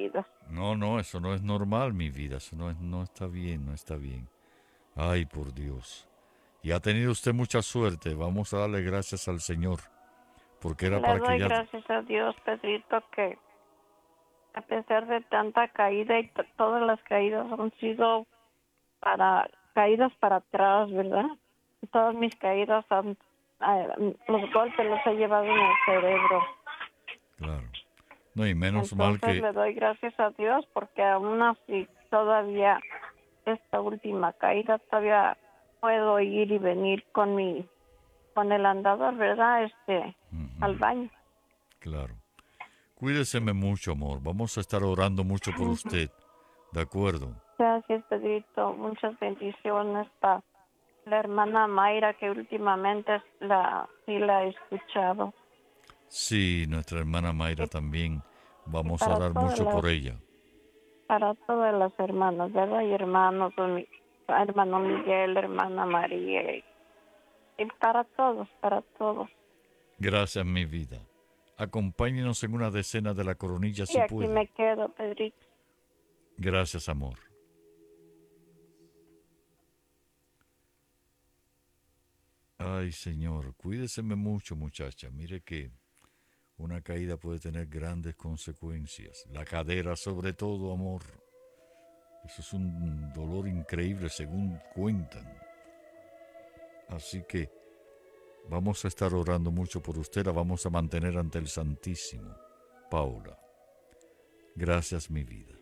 caídas. No, no, eso no es normal, mi vida. Eso no está bien, no está bien. Ay, por Dios. Y ha tenido usted mucha suerte. Vamos a darle gracias al Señor. Porque era Le para que doy ya... gracias a Dios, Pedrito, que a pesar de tanta caída y todas las caídas han sido caídas para atrás, ¿verdad? Todas mis caídas los golpes los he llevado en el cerebro. Claro. No, y menos mal Entonces que... le doy gracias a Dios porque aún así todavía esta última caída todavía puedo ir y venir con el andador, ¿verdad? Al Ujú, baño. claro. Cuídeseme mucho, amor. Vamos a estar orando mucho por Ujú. usted. ¿De acuerdo? Gracias, Pedrito. Muchas bendiciones para la hermana Mayra que últimamente sí la he escuchado. Sí, nuestra hermana Mayra Y, también. y Vamos a orar mucho por ella. para todas las hermanas, ¿verdad? Y hermanos, hermano Miguel, hermana María, y para todos, para todos. Gracias, mi vida. Acompáñenos en una decena de la coronilla Y si aquí puede. me quedo, Pedrito. Gracias, amor. Ay, Señor, cuídeseme mucho, muchacha. Mire que una caída puede tener grandes consecuencias. La cadera, sobre todo, amor. Eso es un dolor increíble, según cuentan. Así que vamos a estar orando mucho por usted. La vamos a mantener ante el Santísimo. Paula. Gracias, mi vida.